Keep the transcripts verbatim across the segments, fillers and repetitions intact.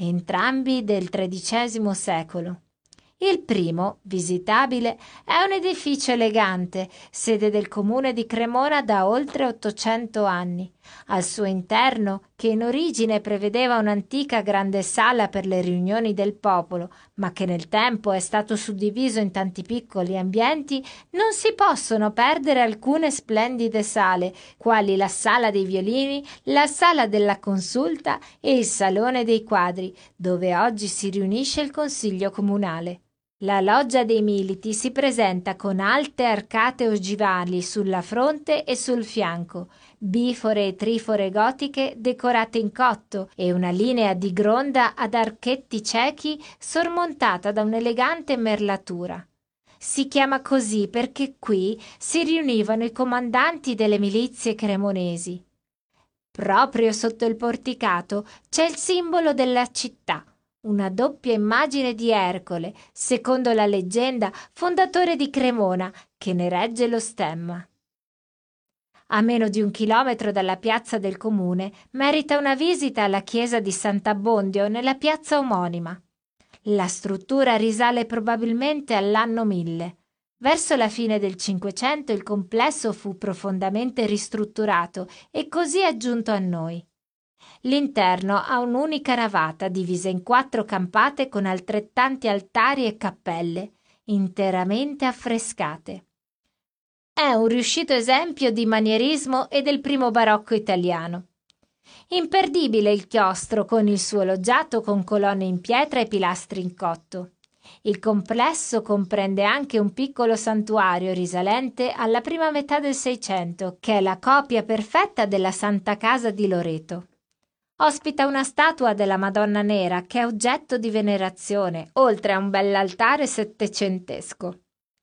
entrambi del tredicesimo secolo. Il primo, visitabile, è un edificio elegante, sede del comune di Cremona da oltre ottocento anni. Al suo interno, che in origine prevedeva un'antica grande sala per le riunioni del popolo, ma che nel tempo è stato suddiviso in tanti piccoli ambienti, non si possono perdere alcune splendide sale, quali la sala dei violini, la sala della consulta e il salone dei quadri, dove oggi si riunisce il consiglio comunale. La loggia dei Militi si presenta con alte arcate ogivali sulla fronte e sul fianco, bifore e trifore gotiche decorate in cotto e una linea di gronda ad archetti ciechi sormontata da un'elegante merlatura. Si chiama così perché qui si riunivano i comandanti delle milizie cremonesi. Proprio sotto il porticato c'è il simbolo della città, una doppia immagine di Ercole, secondo la leggenda fondatore di Cremona, che ne regge lo stemma. A meno di un chilometro dalla piazza del comune merita una visita alla chiesa di Sant'Abbondio nella piazza omonima. La struttura risale probabilmente all'anno mille. Verso la fine del Cinquecento il complesso fu profondamente ristrutturato e così aggiunto a noi. L'interno ha un'unica navata divisa in quattro campate con altrettanti altari e cappelle, interamente affrescate. È un riuscito esempio di manierismo e del primo barocco italiano. Imperdibile il chiostro con il suo loggiato con colonne in pietra e pilastri in cotto. Il complesso comprende anche un piccolo santuario risalente alla prima metà del Seicento, che è la copia perfetta della Santa Casa di Loreto. Ospita una statua della Madonna Nera che è oggetto di venerazione, oltre a un bell'altare settecentesco.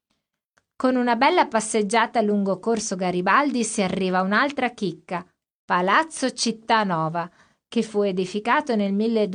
Con una bella passeggiata lungo Corso Garibaldi si arriva a un'altra chicca, Palazzo Cittanova, che fu edificato nel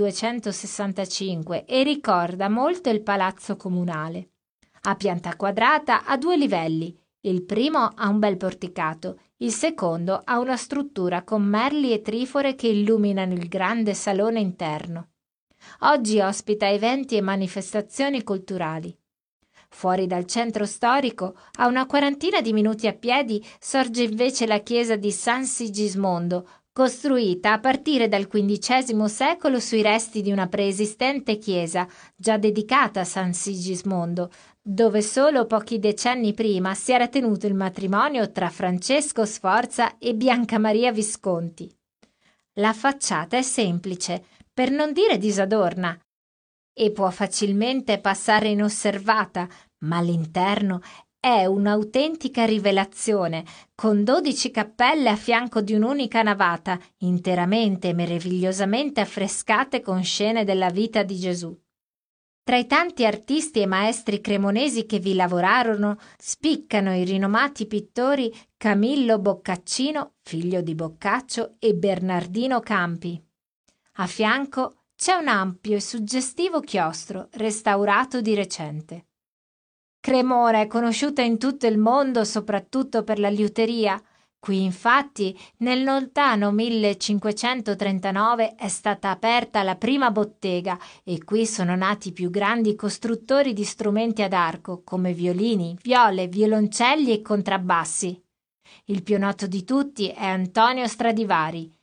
milleduecentosessantacinque e ricorda molto il palazzo comunale. A pianta quadrata ha due livelli, il primo ha un bel porticato, il secondo ha una struttura con merli e trifore che illuminano il grande salone interno. Oggi ospita eventi e manifestazioni culturali. Fuori dal centro storico, a una quarantina di minuti a piedi, sorge invece la chiesa di San Sigismondo, costruita a partire dal quindicesimo secolo sui resti di una preesistente chiesa, già dedicata a San Sigismondo, dove solo pochi decenni prima si era tenuto il matrimonio tra Francesco Sforza e Bianca Maria Visconti. La facciata è semplice, per non dire disadorna, e può facilmente passare inosservata, ma l'interno è un'autentica rivelazione, con dodici cappelle a fianco di un'unica navata, interamente e meravigliosamente affrescate con scene della vita di Gesù. Tra i tanti artisti e maestri cremonesi che vi lavorarono, spiccano i rinomati pittori Camillo Boccaccino, figlio di Boccaccio, e Bernardino Campi. A fianco c'è un ampio e suggestivo chiostro, restaurato di recente. Cremona è conosciuta in tutto il mondo soprattutto per la liuteria. Qui infatti nel lontano millecinquecentotrentanove è stata aperta la prima bottega e qui sono nati i più grandi costruttori di strumenti ad arco come violini, viole, violoncelli e contrabbassi. Il più noto di tutti è Antonio Stradivari,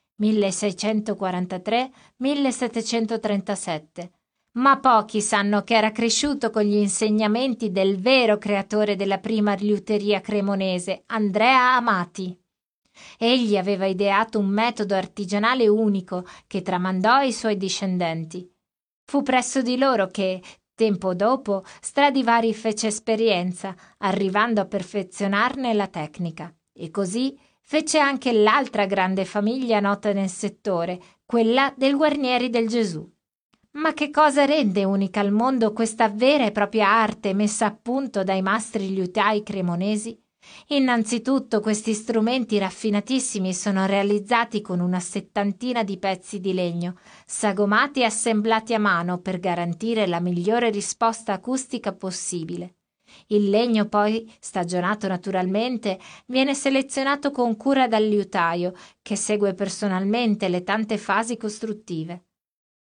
milleseicentoquarantatré-millesettecentotrentasette. Ma pochi sanno che era cresciuto con gli insegnamenti del vero creatore della prima liuteria cremonese, Andrea Amati. Egli aveva ideato un metodo artigianale unico che tramandò ai suoi discendenti. Fu presso di loro che, tempo dopo, Stradivari fece esperienza, arrivando a perfezionarne la tecnica. E così fece anche l'altra grande famiglia nota nel settore, quella del Guarnieri del Gesù. Ma che cosa rende unica al mondo questa vera e propria arte messa a punto dai mastri liutai cremonesi? Innanzitutto questi strumenti raffinatissimi sono realizzati con una settantina di pezzi di legno, sagomati e assemblati a mano per garantire la migliore risposta acustica possibile. Il legno poi, stagionato naturalmente, viene selezionato con cura dal liutaio, che segue personalmente le tante fasi costruttive.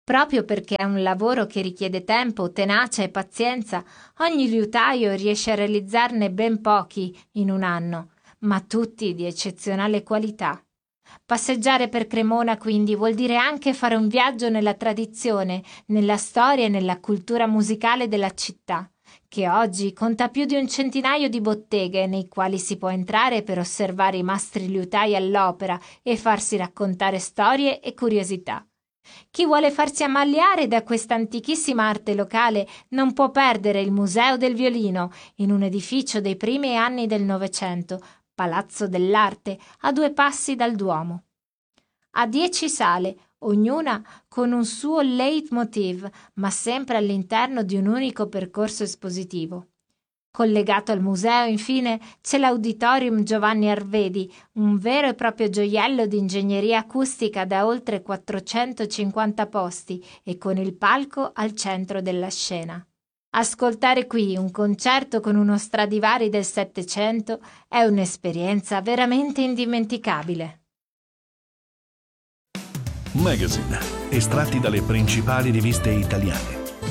Proprio perché è un lavoro che richiede tempo, tenacia e pazienza, ogni liutaio riesce a realizzarne ben pochi in un anno, ma tutti di eccezionale qualità. Passeggiare per Cremona quindi vuol dire anche fare un viaggio nella tradizione, nella storia e nella cultura musicale della città, che oggi conta più di un centinaio di botteghe nei quali si può entrare per osservare i mastri liutai all'opera e farsi raccontare storie e curiosità. Chi vuole farsi ammaliare da questa antichissima arte locale non può perdere il Museo del Violino, in un edificio dei primi anni del Novecento, Palazzo dell'Arte, a due passi dal Duomo. Ha dieci sale, ognuna con un suo leitmotiv, ma sempre all'interno di un unico percorso espositivo. Collegato al museo, infine, c'è l'Auditorium Giovanni Arvedi, un vero e proprio gioiello di ingegneria acustica da oltre quattrocentocinquanta posti e con il palco al centro della scena. Ascoltare qui un concerto con uno Stradivari del Settecento è un'esperienza veramente indimenticabile. Magazine, estratti dalle principali riviste italiane.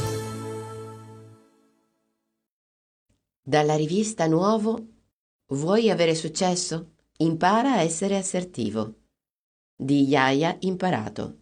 Dalla rivista Nuovo, vuoi avere successo? Impara a essere assertivo. Di Yaya Imparato.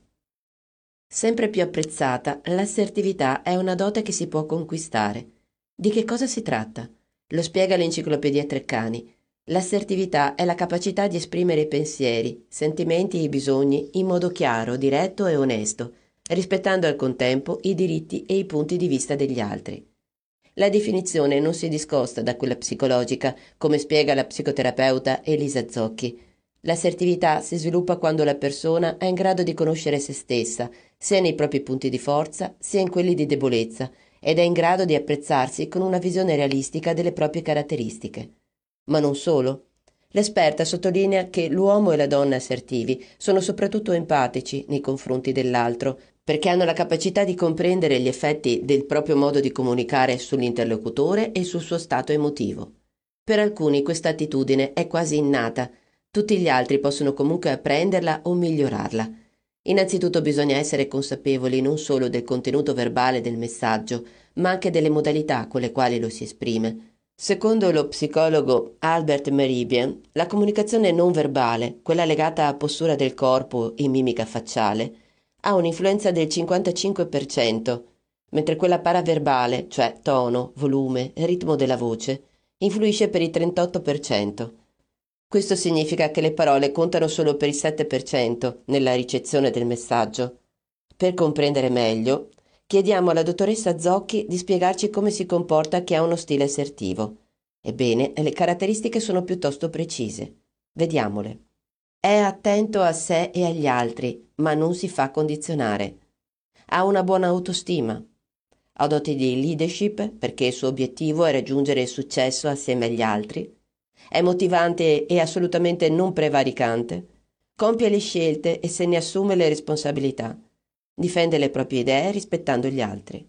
Sempre più apprezzata, l'assertività è una dote che si può conquistare. Di che cosa si tratta? Lo spiega l'Enciclopedia Treccani. L'assertività è la capacità di esprimere i pensieri, sentimenti e bisogni in modo chiaro, diretto e onesto, rispettando al contempo i diritti e i punti di vista degli altri. La definizione non si discosta da quella psicologica, come spiega la psicoterapeuta Elisa Zocchi. L'assertività si sviluppa quando la persona è in grado di conoscere se stessa, sia nei propri punti di forza, sia in quelli di debolezza, ed è in grado di apprezzarsi con una visione realistica delle proprie caratteristiche. Ma non solo. L'esperta sottolinea che l'uomo e la donna assertivi sono soprattutto empatici nei confronti dell'altro, perché hanno la capacità di comprendere gli effetti del proprio modo di comunicare sull'interlocutore e sul suo stato emotivo. Per alcuni questa attitudine è quasi innata, tutti gli altri possono comunque apprenderla o migliorarla. Innanzitutto bisogna essere consapevoli non solo del contenuto verbale del messaggio, ma anche delle modalità con le quali lo si esprime. Secondo lo psicologo Albert Mehrabian, la comunicazione non verbale, quella legata a postura del corpo e mimica facciale, ha un'influenza del cinquantacinque per cento, mentre quella paraverbale, cioè tono, volume, ritmo della voce, influisce per il trentotto per cento. Questo significa che le parole contano solo per il sette per cento nella ricezione del messaggio. Per comprendere meglio, chiediamo alla dottoressa Zocchi di spiegarci come si comporta chi ha uno stile assertivo. Ebbene, le caratteristiche sono piuttosto precise. Vediamole. È attento a sé e agli altri, ma non si fa condizionare. Ha una buona autostima. Ha doti di leadership perché il suo obiettivo è raggiungere il successo assieme agli altri. È motivante e assolutamente non prevaricante. Compie le scelte e se ne assume le responsabilità. Difende le proprie idee rispettando gli altri.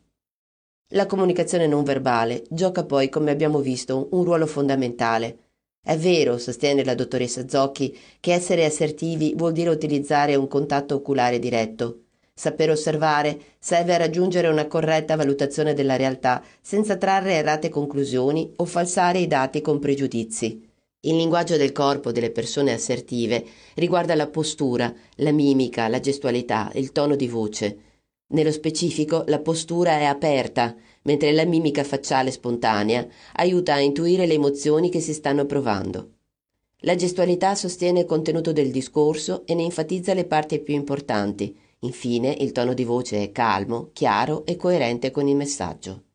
La comunicazione non verbale gioca poi, come abbiamo visto, un ruolo fondamentale. È vero, sostiene la dottoressa Zocchi, che essere assertivi vuol dire utilizzare un contatto oculare diretto. Saper osservare serve a raggiungere una corretta valutazione della realtà senza trarre errate conclusioni o falsare i dati con pregiudizi. Il linguaggio del corpo delle persone assertive riguarda la postura, la mimica, la gestualità, il tono di voce. Nello specifico, la postura è aperta, mentre la mimica facciale spontanea aiuta a intuire le emozioni che si stanno provando. La gestualità sostiene il contenuto del discorso e ne enfatizza le parti più importanti. Infine, il tono di voce è calmo, chiaro e coerente con il messaggio.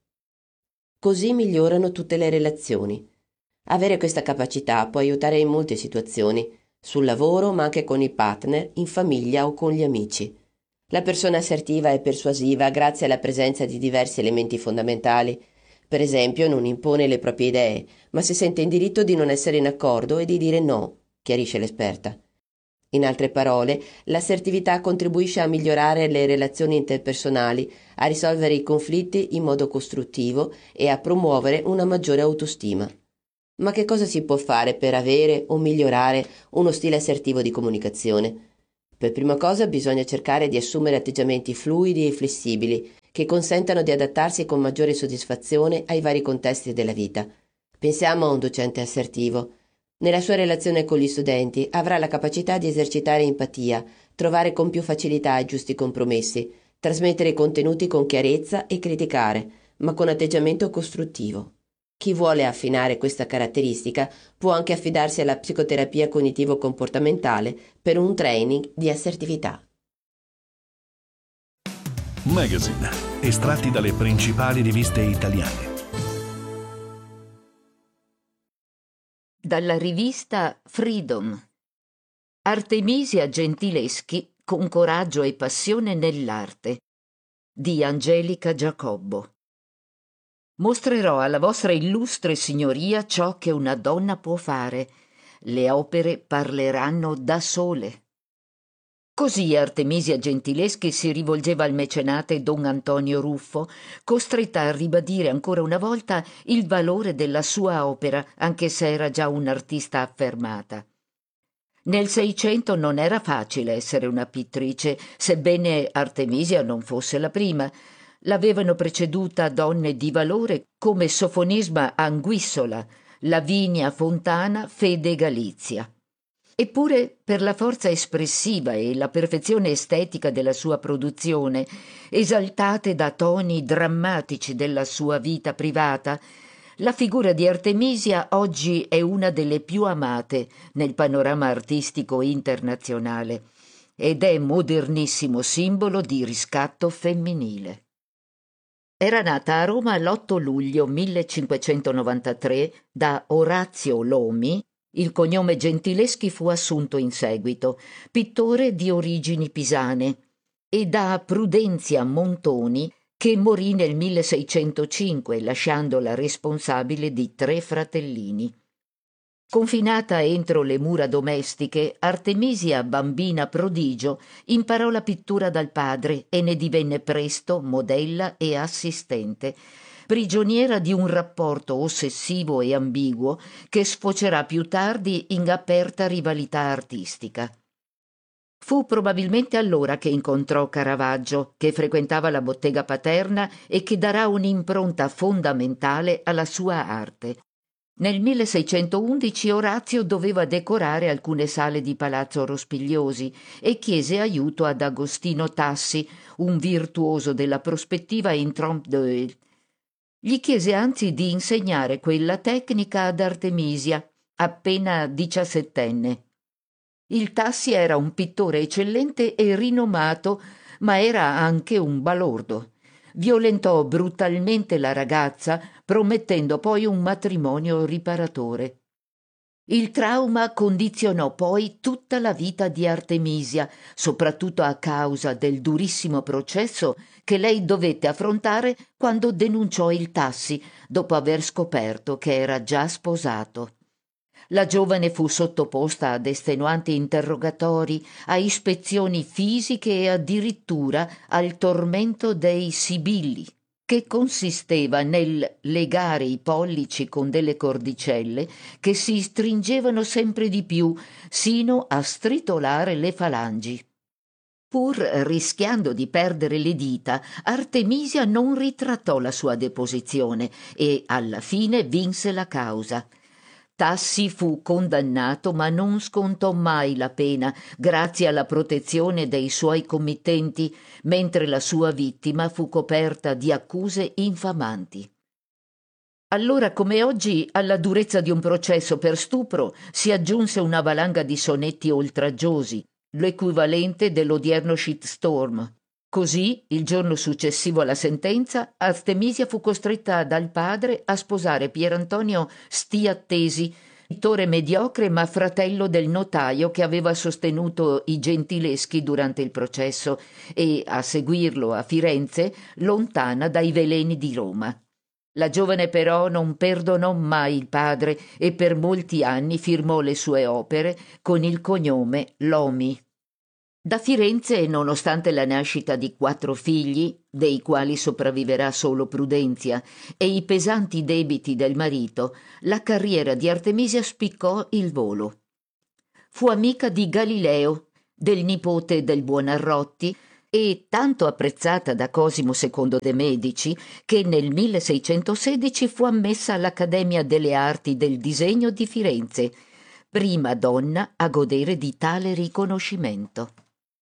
Così migliorano tutte le relazioni. Avere questa capacità può aiutare in molte situazioni, sul lavoro ma anche con il partner, in famiglia o con gli amici. La persona assertiva è persuasiva grazie alla presenza di diversi elementi fondamentali. Per esempio, non impone le proprie idee, ma si sente in diritto di non essere in accordo e di dire no, chiarisce l'esperta. In altre parole, l'assertività contribuisce a migliorare le relazioni interpersonali, a risolvere i conflitti in modo costruttivo e a promuovere una maggiore autostima. Ma che cosa si può fare per avere o migliorare uno stile assertivo di comunicazione? Per prima cosa bisogna cercare di assumere atteggiamenti fluidi e flessibili che consentano di adattarsi con maggiore soddisfazione ai vari contesti della vita. Pensiamo a un docente assertivo. Nella sua relazione con gli studenti avrà la capacità di esercitare empatia, trovare con più facilità i giusti compromessi, trasmettere i contenuti con chiarezza e criticare, ma con atteggiamento costruttivo. Chi vuole affinare questa caratteristica può anche affidarsi alla psicoterapia cognitivo-comportamentale per un training di assertività. Magazine, estratti dalle principali riviste italiane. Dalla rivista Freedom. Artemisia Gentileschi con coraggio e passione nell'arte di Angelica Giacobbo. Mostrerò alla vostra illustre signoria ciò che una donna può fare. Le opere parleranno da sole. Così Artemisia Gentileschi si rivolgeva al mecenate Don Antonio Ruffo, costretta a ribadire ancora una volta il valore della sua opera, anche se era già un'artista affermata. Nel Seicento non era facile essere una pittrice, sebbene Artemisia non fosse la prima. L'avevano preceduta donne di valore come Sofonisba Anguissola, Lavinia Fontana, Fede Galizia. Eppure, per la forza espressiva e la perfezione estetica della sua produzione, esaltate da toni drammatici della sua vita privata, la figura di Artemisia oggi è una delle più amate nel panorama artistico internazionale ed è modernissimo simbolo di riscatto femminile. Era nata a Roma l'otto luglio millecinquecentonovantatré da Orazio Lomi. Il cognome Gentileschi fu assunto in seguito, pittore di origini pisane, e da Prudenzia Montoni, che morì nel milleseicentocinque, lasciandola responsabile di tre fratellini. Confinata entro le mura domestiche, Artemisia, bambina prodigio, imparò la pittura dal padre e ne divenne presto modella e assistente, prigioniera di un rapporto ossessivo e ambiguo che sfocerà più tardi in aperta rivalità artistica. Fu probabilmente allora che incontrò Caravaggio, che frequentava la bottega paterna e che darà un'impronta fondamentale alla sua arte. Nel milleseicentoundici Orazio doveva decorare alcune sale di Palazzo Rospigliosi e chiese aiuto ad Agostino Tassi, un virtuoso della prospettiva in trompe d'œil. Gli chiese anzi di insegnare quella tecnica ad Artemisia, appena diciassettenne. Il Tassi era un pittore eccellente e rinomato, ma era anche un balordo. Violentò brutalmente la ragazza, promettendo poi un matrimonio riparatore. Il trauma condizionò poi tutta la vita di Artemisia, soprattutto a causa del durissimo processo che lei dovette affrontare quando denunciò il Tassi, dopo aver scoperto che era già sposato. La giovane fu sottoposta ad estenuanti interrogatori, a ispezioni fisiche e addirittura al tormento dei sibilli, che consisteva nel legare i pollici con delle cordicelle che si stringevano sempre di più, sino a stritolare le falangi. Pur rischiando di perdere le dita, Artemisia non ritrattò la sua deposizione e alla fine vinse la causa. Tassi fu condannato ma non scontò mai la pena grazie alla protezione dei suoi committenti, mentre la sua vittima fu coperta di accuse infamanti. Allora come oggi alla durezza di un processo per stupro si aggiunse una valanga di sonetti oltraggiosi, l'equivalente dell'odierno shitstorm. Così, il giorno successivo alla sentenza, Artemisia fu costretta dal padre a sposare Pierantonio Stiattesi, pittore mediocre ma fratello del notaio che aveva sostenuto i Gentileschi durante il processo, e a seguirlo a Firenze, lontana dai veleni di Roma. La giovane però non perdonò mai il padre e per molti anni firmò le sue opere con il cognome Lomi. Da Firenze, nonostante la nascita di quattro figli, dei quali sopravviverà solo Prudenzia, e i pesanti debiti del marito, la carriera di Artemisia spiccò il volo. Fu amica di Galileo, del nipote del Buonarroti, e tanto apprezzata da Cosimo secondo de' Medici che nel milleseicentosedici fu ammessa all'Accademia delle Arti del Disegno di Firenze, prima donna a godere di tale riconoscimento.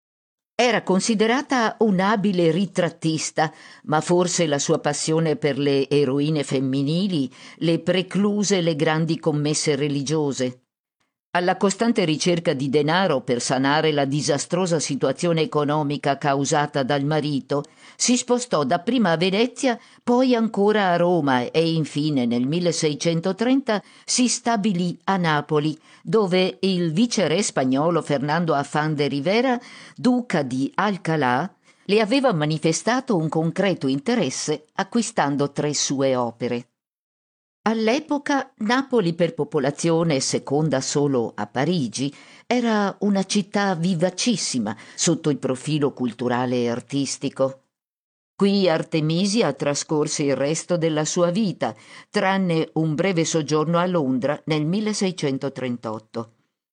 Era considerata un'abile ritrattista, ma forse la sua passione per le eroine femminili le precluse le grandi commesse religiose. Alla costante ricerca di denaro per sanare la disastrosa situazione economica causata dal marito, si spostò dapprima a Venezia, poi ancora a Roma e infine nel milleseicentotrenta si stabilì a Napoli, dove il viceré spagnolo Fernando Afán de Rivera, duca di Alcalá, le aveva manifestato un concreto interesse acquistando tre sue opere. All'epoca Napoli per popolazione, seconda solo a Parigi, era una città vivacissima sotto il profilo culturale e artistico. Qui Artemisia trascorse il resto della sua vita, tranne un breve soggiorno a Londra nel milleseicentotrentotto.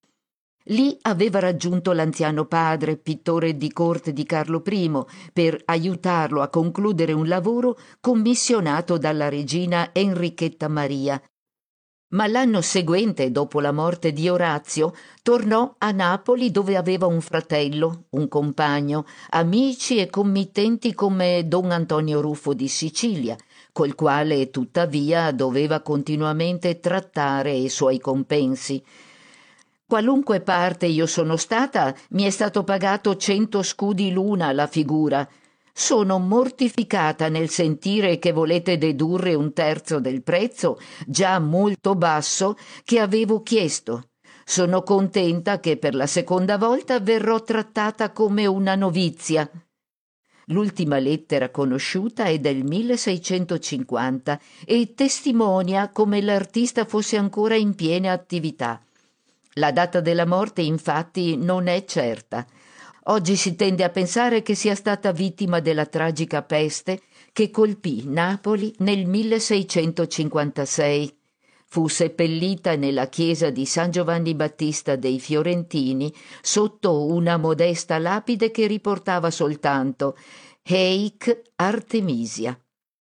Lì aveva raggiunto l'anziano padre, pittore di corte di Carlo primo, per aiutarlo a concludere un lavoro commissionato dalla regina Enrichetta Maria. Ma l'anno seguente, dopo la morte di Orazio, tornò a Napoli dove aveva un fratello, un compagno, amici e committenti come Don Antonio Ruffo di Sicilia, col quale tuttavia doveva continuamente trattare i suoi compensi. Qualunque parte io sono stata, mi è stato pagato cento scudi l'una la figura. Sono mortificata nel sentire che volete dedurre un terzo del prezzo, già molto basso, che avevo chiesto. Sono contenta che per la seconda volta verrò trattata come una novizia. L'ultima lettera conosciuta è del milleseicentocinquanta e testimonia come l'artista fosse ancora in piena attività. La data della morte, infatti, non è certa. Oggi si tende a pensare che sia stata vittima della tragica peste che colpì Napoli nel milleseicentocinquantasei. Fu seppellita nella chiesa di San Giovanni Battista dei Fiorentini sotto una modesta lapide che riportava soltanto Heic Artemisia.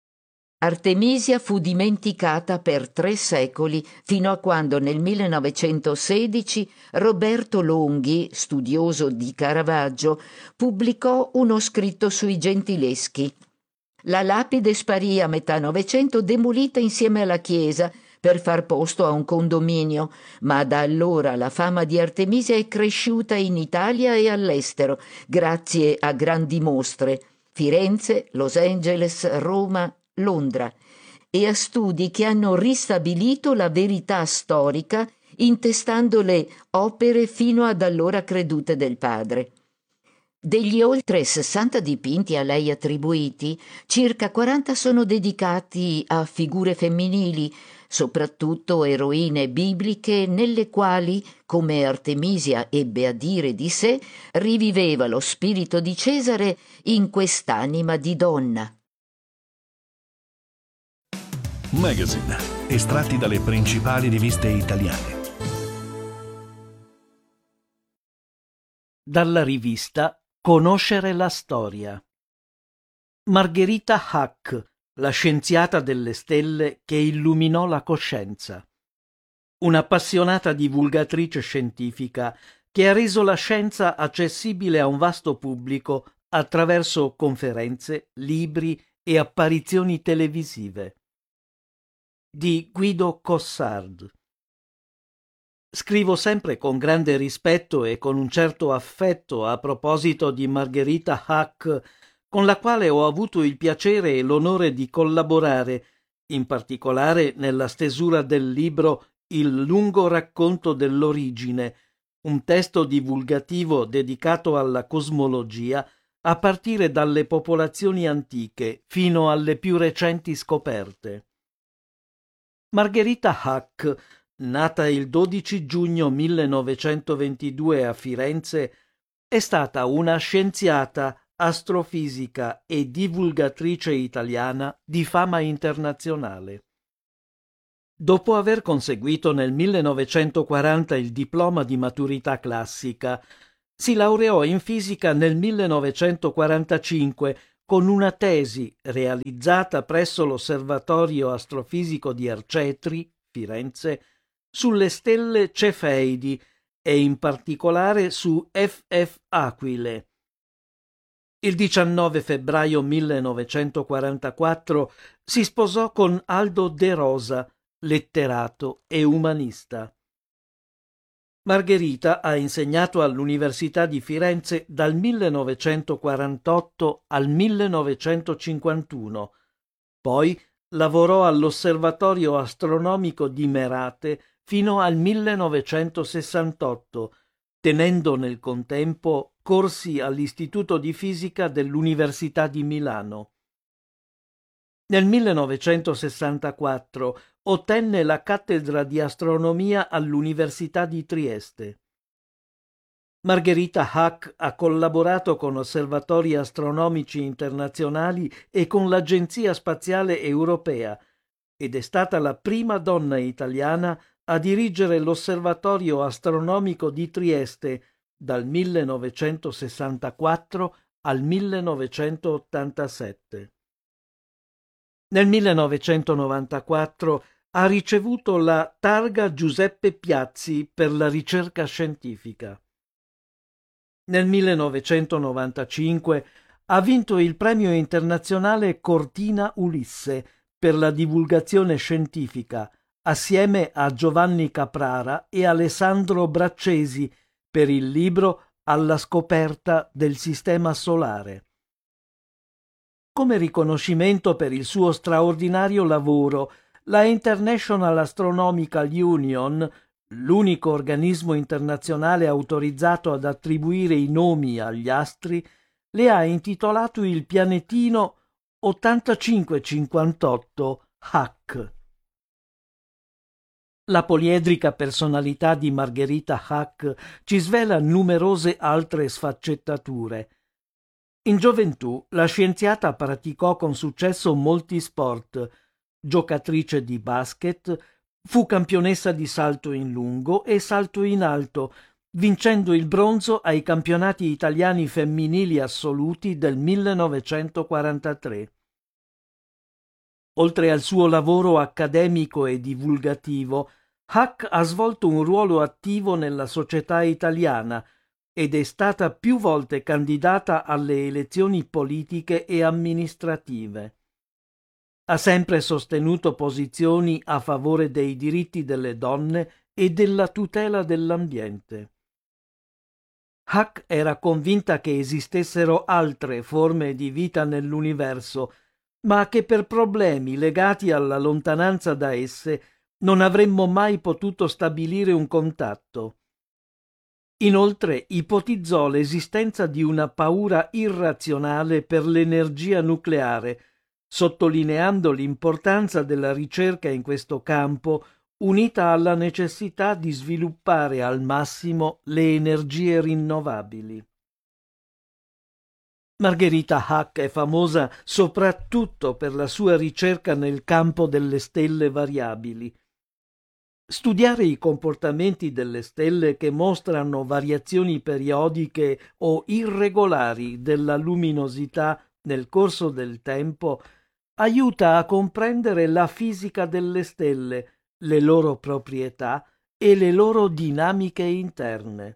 Artemisia fu dimenticata per tre secoli fino a quando nel millenovecentosedici Roberto Longhi, studioso di Caravaggio, pubblicò uno scritto sui gentileschi. La lapide sparì a metà Novecento demolita insieme alla chiesa per far posto a un condominio, ma da allora la fama di Artemisia è cresciuta in Italia e all'estero grazie a grandi mostre, Firenze, Los Angeles, Roma, Londra, e a studi che hanno ristabilito la verità storica intestando le opere fino ad allora credute del padre. Degli oltre sessanta dipinti a lei attribuiti, circa quaranta sono dedicati a figure femminili, soprattutto eroine bibliche nelle quali, come Artemisia ebbe a dire di sé, riviveva lo spirito di Cesare in quest'anima di donna. Magazine, estratti dalle principali riviste italiane. Dalla rivista Conoscere la storia. Margherita Hack, la scienziata delle stelle che illuminò la coscienza. Un'appassionata divulgatrice scientifica che ha reso la scienza accessibile a un vasto pubblico attraverso conferenze, libri e apparizioni televisive. Di Guido Cossard. Scrivo sempre con grande rispetto e con un certo affetto a proposito di Margherita Hack, con la quale ho avuto il piacere e l'onore di collaborare, in particolare nella stesura del libro Il lungo racconto dell'origine, un testo divulgativo dedicato alla cosmologia a partire dalle popolazioni antiche fino alle più recenti scoperte. Margherita Hack, nata il dodici giugno millenovecentoventidue a Firenze, è stata una scienziata, astrofisica e divulgatrice italiana di fama internazionale. Dopo aver conseguito nel millenovecentoquaranta il diploma di maturità classica, si laureò in fisica nel millenovecentoquarantacinque con una tesi realizzata presso l'Osservatorio Astrofisico di Arcetri, Firenze, sulle stelle Cefeidi e in particolare su F F Aquile. Il diciannove febbraio millenovecentoquarantaquattro si sposò con Aldo De Rosa, letterato e umanista. Margherita ha insegnato all'Università di Firenze dal millenovecentoquarantotto al millenovecentocinquantuno. Poi lavorò all'Osservatorio Astronomico di Merate fino al millenovecentosessantotto, tenendo nel contempo corsi all'Istituto di Fisica dell'Università di Milano. Nel millenovecentosessantaquattro ottenne la cattedra di astronomia all'Università di Trieste. Margherita Hack ha collaborato con osservatori astronomici internazionali e con l'Agenzia Spaziale Europea ed è stata la prima donna italiana a dirigere l'Osservatorio Astronomico di Trieste dal millenovecentosessantaquattro al millenovecentottantasette. Nel millenovecentonovantaquattro ha ricevuto la Targa Giuseppe Piazzi per la ricerca scientifica. Nel millenovecentonovantacinque ha vinto il premio internazionale Cortina Ulisse per la divulgazione scientifica assieme a Giovanni Caprara e Alessandro Braccesi per il libro Alla scoperta del Sistema Solare. Come riconoscimento per il suo straordinario lavoro, la International Astronomical Union, l'unico organismo internazionale autorizzato ad attribuire i nomi agli astri, le ha intitolato il pianetino ottantacinque cinquantotto Hack. La poliedrica personalità di Margherita Hack ci svela numerose altre sfaccettature. In gioventù la scienziata praticò con successo molti sport, giocatrice di basket, fu campionessa di salto in lungo e salto in alto, vincendo il bronzo ai campionati italiani femminili assoluti del millenovecentoquarantatré. Oltre al suo lavoro accademico e divulgativo, Hack ha svolto un ruolo attivo nella società italiana ed è stata più volte candidata alle elezioni politiche e amministrative. Ha sempre sostenuto posizioni a favore dei diritti delle donne e della tutela dell'ambiente. Hack era convinta che esistessero altre forme di vita nell'universo, ma che per problemi legati alla lontananza da esse non avremmo mai potuto stabilire un contatto. Inoltre ipotizzò l'esistenza di una paura irrazionale per l'energia nucleare, sottolineando l'importanza della ricerca in questo campo, unita alla necessità di sviluppare al massimo le energie rinnovabili. Margherita Hack è famosa soprattutto per la sua ricerca nel campo delle stelle variabili. Studiare i comportamenti delle stelle che mostrano variazioni periodiche o irregolari della luminosità nel corso del tempo aiuta a comprendere la fisica delle stelle, le loro proprietà e le loro dinamiche interne.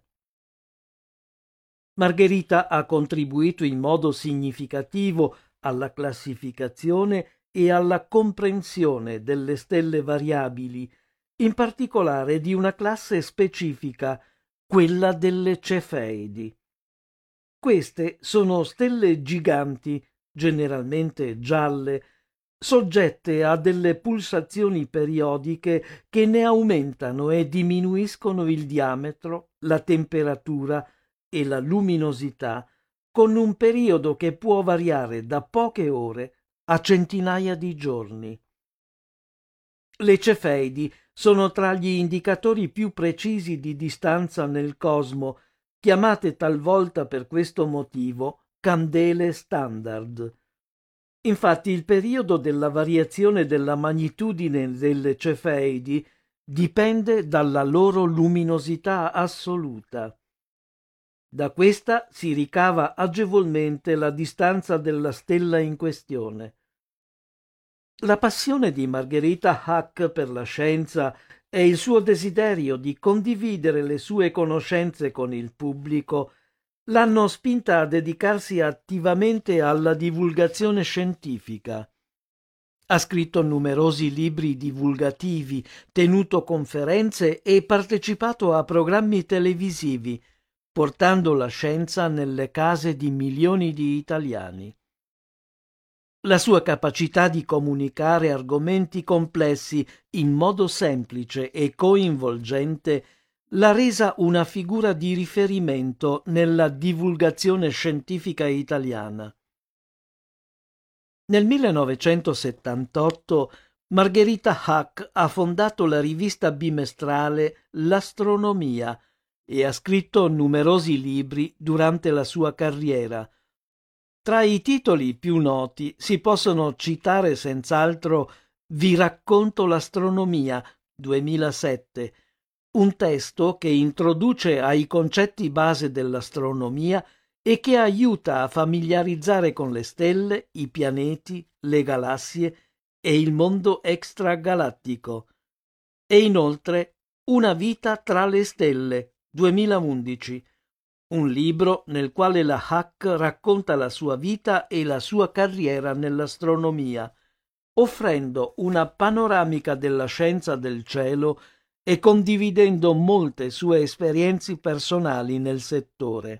Margherita ha contribuito in modo significativo alla classificazione e alla comprensione delle stelle variabili, in particolare di una classe specifica, quella delle Cefeidi. Queste sono stelle giganti, generalmente gialle, soggette a delle pulsazioni periodiche che ne aumentano e diminuiscono il diametro, la temperatura e la luminosità, con un periodo che può variare da poche ore a centinaia di giorni. Le Cefeidi sono tra gli indicatori più precisi di distanza nel cosmo, chiamate talvolta per questo motivo candele standard. Infatti il periodo della variazione della magnitudine delle Cefeidi dipende dalla loro luminosità assoluta. Da questa si ricava agevolmente la distanza della stella in questione. La passione di Margherita Hack per la scienza e il suo desiderio di condividere le sue conoscenze con il pubblico l'hanno spinta a dedicarsi attivamente alla divulgazione scientifica. Ha scritto numerosi libri divulgativi, tenuto conferenze e partecipato a programmi televisivi, portando la scienza nelle case di milioni di italiani. La sua capacità di comunicare argomenti complessi in modo semplice e coinvolgente l'ha resa una figura di riferimento nella divulgazione scientifica italiana. Nel millenovecentosettantotto Margherita Hack ha fondato la rivista bimestrale L'Astronomia e ha scritto numerosi libri durante la sua carriera. Tra i titoli più noti si possono citare senz'altro Vi racconto l'astronomia, duemilasette, un testo che introduce ai concetti base dell'astronomia e che aiuta a familiarizzare con le stelle, i pianeti, le galassie e il mondo extragalattico. E inoltre Una vita tra le stelle, duemilaundici, un libro nel quale la Hack racconta la sua vita e la sua carriera nell'astronomia, offrendo una panoramica della scienza del cielo e condividendo molte sue esperienze personali nel settore.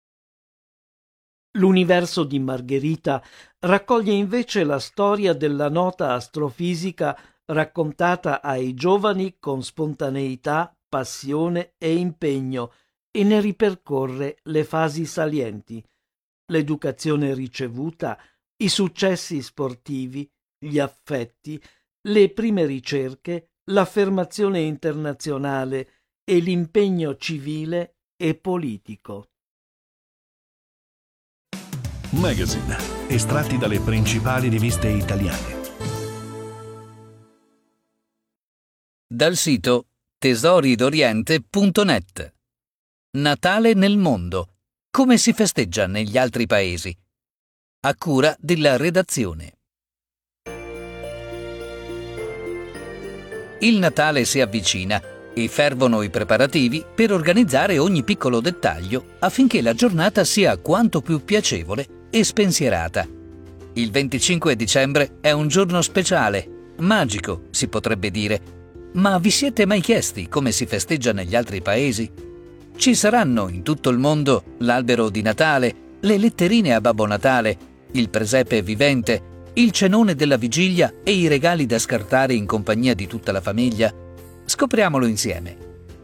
L'universo di Margherita raccoglie invece la storia della nota astrofisica raccontata ai giovani con spontaneità, passione e impegno, e ne ripercorre le fasi salienti: l'educazione ricevuta, i successi sportivi, gli affetti, le prime ricerche, l'affermazione internazionale e l'impegno civile e politico. Magazine, estratti dalle principali riviste italiane. Dal sito tesori d'oriente punto net. Natale nel mondo. Come si festeggia negli altri paesi? A cura della redazione. Il Natale si avvicina e fervono i preparativi per organizzare ogni piccolo dettaglio affinché la giornata sia quanto più piacevole e spensierata. Il venticinque dicembre è un giorno speciale, magico, si potrebbe dire. Ma vi siete mai chiesti come si festeggia negli altri paesi? Ci saranno in tutto il mondo l'albero di Natale, le letterine a Babbo Natale, il presepe vivente, il cenone della vigilia e i regali da scartare in compagnia di tutta la famiglia? Scopriamolo insieme.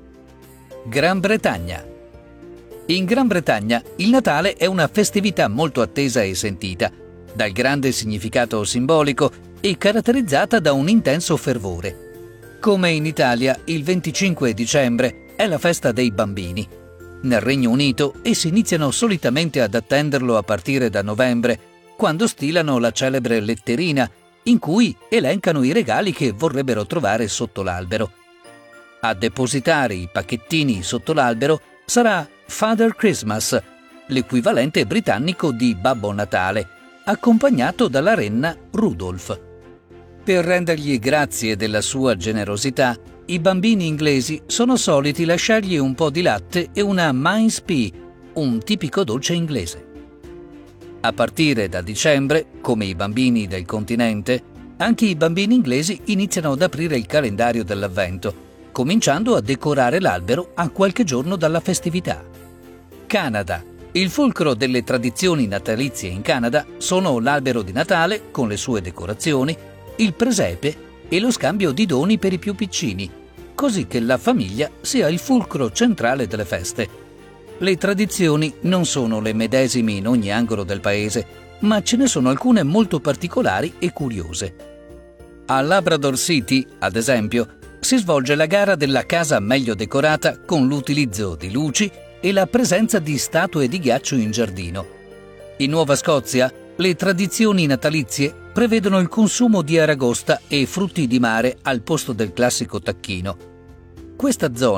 Gran Bretagna. In Gran Bretagna il Natale è una festività molto attesa e sentita, dal grande significato simbolico e caratterizzata da un intenso fervore. Come in Italia, il venticinque dicembre è la festa dei bambini. Nel Regno Unito essi iniziano solitamente ad attenderlo a partire da novembre, quando stilano la celebre letterina, in cui elencano i regali che vorrebbero trovare sotto l'albero. A depositare i pacchettini sotto l'albero sarà Father Christmas, l'equivalente britannico di Babbo Natale, accompagnato dalla renna Rudolph. Per rendergli grazie della sua generosità, i bambini inglesi sono soliti lasciargli un po' di latte e una mince pie, un tipico dolce inglese. A partire da dicembre, come i bambini del continente, anche i bambini inglesi iniziano ad aprire il calendario dell'avvento, cominciando a decorare l'albero a qualche giorno dalla festività. Canada. Il fulcro delle tradizioni natalizie in Canada sono l'albero di Natale con le sue decorazioni, il presepe e lo scambio di doni per i più piccini, così che la famiglia sia il fulcro centrale delle feste. Le tradizioni non sono le medesime in ogni angolo del paese, ma ce ne sono alcune molto particolari e curiose. A Labrador City, ad esempio, si svolge la gara della casa meglio decorata con l'utilizzo di luci e la presenza di statue di ghiaccio in giardino. In Nuova Scozia, le tradizioni natalizie prevedono il consumo di aragosta e frutti di mare al posto del classico tacchino. Questa zona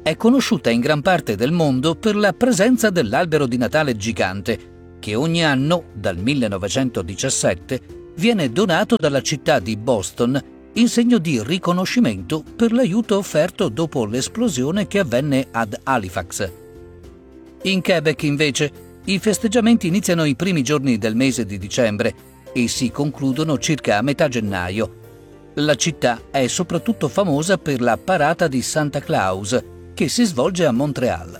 è conosciuta in gran parte del mondo per la presenza dell'albero di Natale gigante, che ogni anno, dal millenovecentodiciassette, viene donato dalla città di Boston in segno di riconoscimento per l'aiuto offerto dopo l'esplosione che avvenne ad Halifax. In Quebec, invece, i festeggiamenti iniziano i primi giorni del mese di dicembre e si concludono circa a metà gennaio. La città è soprattutto famosa per la parata di Santa Claus, che si svolge a Montréal.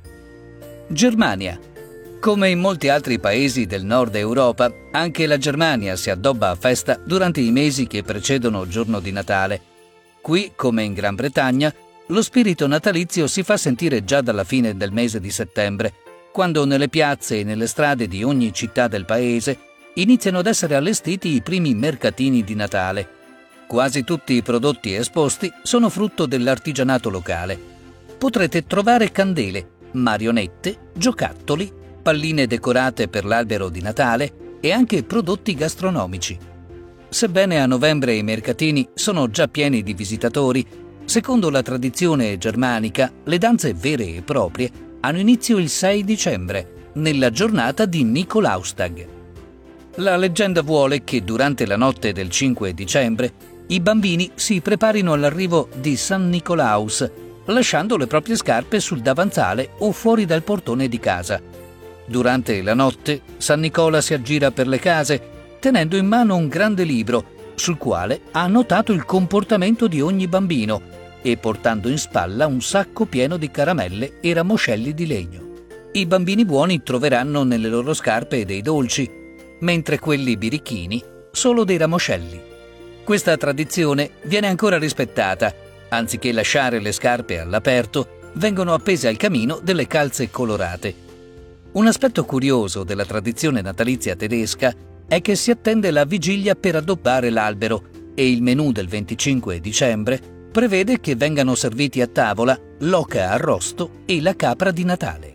Germania. Come in molti altri paesi del nord Europa, anche la Germania si addobba a festa durante i mesi che precedono il giorno di Natale. Qui, come in Gran Bretagna, lo spirito natalizio si fa sentire già dalla fine del mese di settembre, quando nelle piazze e nelle strade di ogni città del paese iniziano ad essere allestiti i primi mercatini di Natale. Quasi tutti i prodotti esposti sono frutto dell'artigianato locale. Potrete trovare candele, marionette, giocattoli, palline decorate per l'albero di Natale e anche prodotti gastronomici. Sebbene a novembre i mercatini sono già pieni di visitatori, secondo la tradizione germanica, le danze vere e proprie hanno inizio il sei dicembre, nella giornata di Nikolaustag. La leggenda vuole che durante la notte del cinque dicembre i bambini si preparino all'arrivo di San Nicolaus, lasciando le proprie scarpe sul davanzale o fuori dal portone di casa. Durante la notte, San Nicola si aggira per le case, tenendo in mano un grande libro, sul quale ha annotato il comportamento di ogni bambino e portando in spalla un sacco pieno di caramelle e ramoscelli di legno. I bambini buoni troveranno nelle loro scarpe dei dolci, mentre quelli birichini solo dei ramoscelli. Questa tradizione viene ancora rispettata. Anziché lasciare le scarpe all'aperto, vengono appese al camino delle calze colorate. Un aspetto curioso della tradizione natalizia tedesca è che si attende la vigilia per addobbare l'albero e il menù del venticinque dicembre prevede che vengano serviti a tavola l'oca arrosto e la capra di Natale.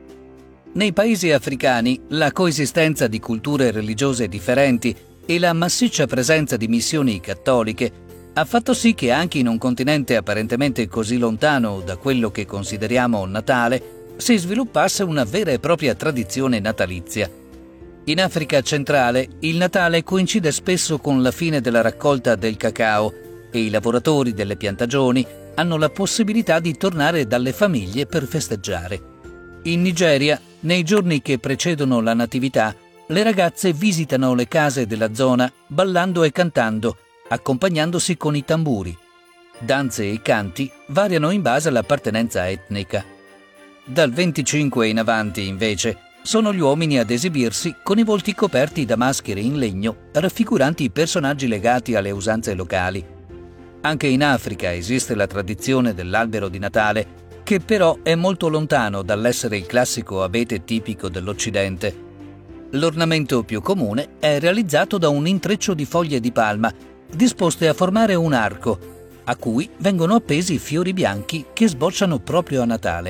Nei paesi africani la coesistenza di culture religiose differenti e la massiccia presenza di missioni cattoliche ha fatto sì che anche in un continente apparentemente così lontano da quello che consideriamo Natale si sviluppasse una vera e propria tradizione natalizia. In Africa centrale il Natale coincide spesso con la fine della raccolta del cacao e i lavoratori delle piantagioni hanno la possibilità di tornare dalle famiglie per festeggiare. In Nigeria, nei giorni che precedono la Natività, le ragazze visitano le case della zona ballando e cantando, accompagnandosi con i tamburi. Danze e canti variano in base all'appartenenza etnica. Dal venticinque in avanti, invece, sono gli uomini ad esibirsi con i volti coperti da maschere in legno raffiguranti personaggi legati alle usanze locali. Anche in Africa esiste la tradizione dell'albero di Natale, che però è molto lontano dall'essere il classico abete tipico dell'Occidente. L'ornamento più comune è realizzato da un intreccio di foglie di palma disposte a formare un arco, a cui vengono appesi fiori bianchi che sbocciano proprio a Natale.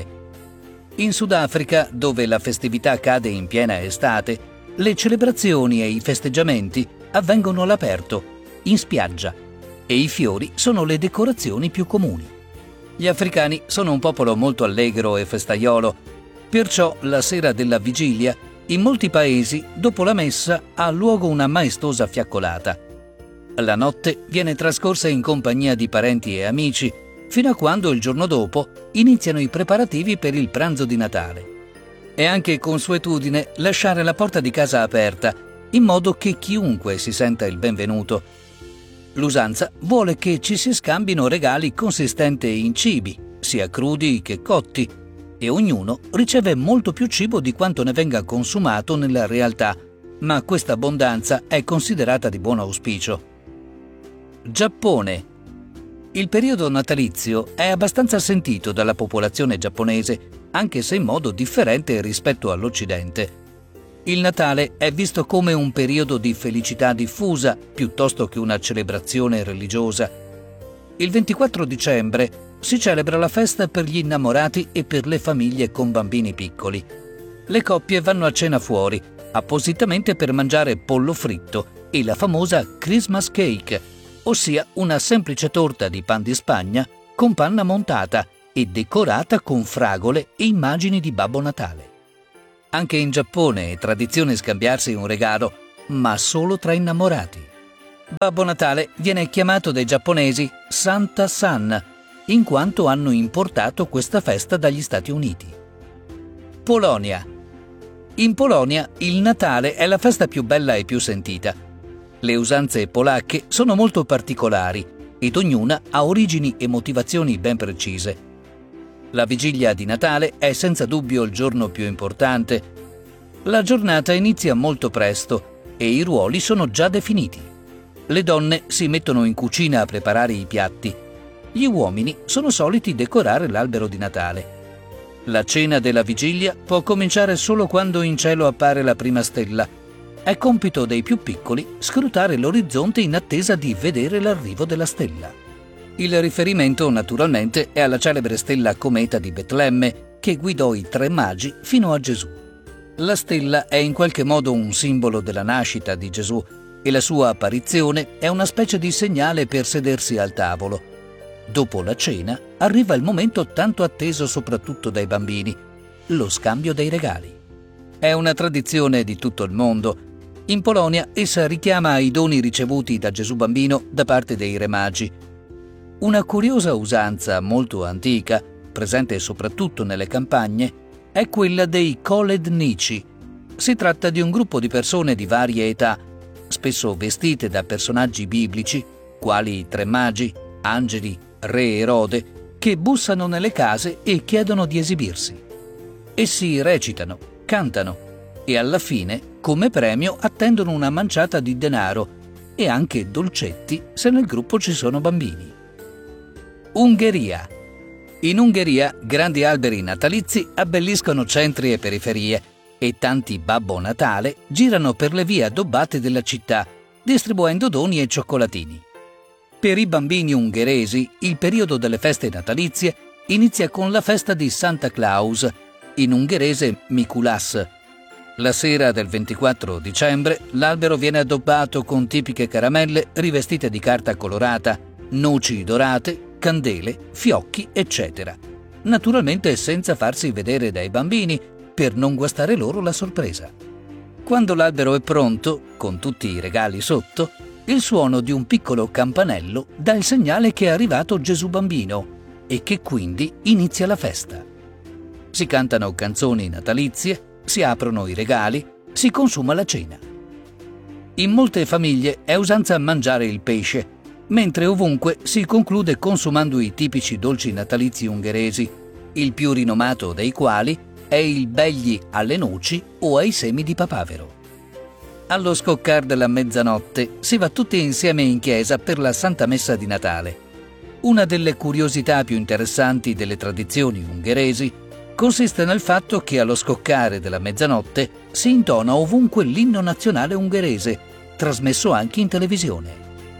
In Sudafrica, dove la festività cade in piena estate, le celebrazioni e i festeggiamenti avvengono all'aperto, in spiaggia, e i fiori sono le decorazioni più comuni. Gli africani sono un popolo molto allegro e festaiolo, perciò la sera della vigilia in molti paesi, dopo la messa, ha luogo una maestosa fiaccolata. La notte viene trascorsa in compagnia di parenti e amici, fino a quando il giorno dopo iniziano i preparativi per il pranzo di Natale. È anche consuetudine lasciare la porta di casa aperta, in modo che chiunque si senta il benvenuto. L'usanza vuole che ci si scambino regali consistenti in cibi, sia crudi che cotti, e ognuno riceve molto più cibo di quanto ne venga consumato nella realtà, ma questa abbondanza è considerata di buon auspicio. Giappone. Il periodo natalizio è abbastanza sentito dalla popolazione giapponese, anche se in modo differente rispetto all'Occidente. Il Natale è visto come un periodo di felicità diffusa piuttosto che una celebrazione religiosa. Il ventiquattro dicembre si celebra la festa per gli innamorati e per le famiglie con bambini piccoli. Le coppie vanno a cena fuori, appositamente per mangiare pollo fritto e la famosa Christmas cake, ossia una semplice torta di pan di Spagna con panna montata e decorata con fragole e immagini di Babbo Natale. Anche in Giappone è tradizione scambiarsi un regalo, ma solo tra innamorati. Babbo Natale viene chiamato dai giapponesi Santa San, in quanto hanno importato questa festa dagli Stati Uniti. Polonia. In Polonia il Natale è la festa più bella e più sentita. Le usanze polacche sono molto particolari ed ognuna ha origini e motivazioni ben precise. La vigilia di Natale è senza dubbio il giorno più importante. La giornata inizia molto presto e i ruoli sono già definiti. Le donne si mettono in cucina a preparare i piatti. Gli uomini sono soliti decorare l'albero di Natale. La cena della vigilia può cominciare solo quando in cielo appare la prima stella. È compito dei più piccoli scrutare l'orizzonte in attesa di vedere l'arrivo della stella. Il riferimento, naturalmente, è alla celebre stella cometa di Betlemme che guidò i tre magi fino a Gesù. La stella è in qualche modo un simbolo della nascita di Gesù e la sua apparizione è una specie di segnale per sedersi al tavolo. Dopo la cena arriva il momento tanto atteso soprattutto dai bambini, lo scambio dei regali. È una tradizione di tutto il mondo. In Polonia essa richiama i doni ricevuti da Gesù bambino da parte dei re magi. Una curiosa usanza molto antica, presente soprattutto nelle campagne, è quella dei kolednici. Si tratta di un gruppo di persone di varie età, spesso vestite da personaggi biblici, quali i tre magi, angeli, re Erode, che bussano nelle case e chiedono di esibirsi. Essi recitano, cantano e alla fine, come premio, attendono una manciata di denaro e anche dolcetti se nel gruppo ci sono bambini. Ungheria. In Ungheria grandi alberi natalizi abbelliscono centri e periferie e tanti Babbo Natale girano per le vie addobbate della città, distribuendo doni e cioccolatini. Per i bambini ungheresi il periodo delle feste natalizie inizia con la festa di Santa Claus, in ungherese Mikuláš. La sera del ventiquattro dicembre l'albero viene addobbato con tipiche caramelle rivestite di carta colorata, noci dorate, candele, fiocchi, eccetera. Naturalmente senza farsi vedere dai bambini per non guastare loro la sorpresa. Quando l'albero è pronto, con tutti i regali sotto, il suono di un piccolo campanello dà il segnale che è arrivato Gesù bambino e che quindi inizia la festa. Si cantano canzoni natalizie, si aprono i regali, si consuma la cena. In molte famiglie è usanza mangiare il pesce, mentre ovunque si conclude consumando i tipici dolci natalizi ungheresi, il più rinomato dei quali è il begli alle noci o ai semi di papavero. Allo scoccar della mezzanotte si va tutti insieme in chiesa per la Santa Messa di Natale. Una delle curiosità più interessanti delle tradizioni ungheresi consiste nel fatto che allo scoccare della mezzanotte si intona ovunque l'inno nazionale ungherese, trasmesso anche in televisione.